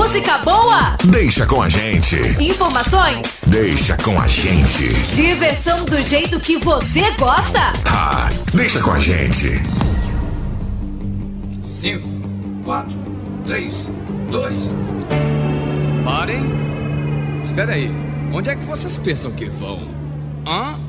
Música boa? Deixa com a gente. Informações? Deixa com a gente. Diversão do jeito que você gosta? Ah, deixa com a gente. 5, 4, 3, 2. Parem. Espera aí. Onde é que vocês pensam que vão? Hã?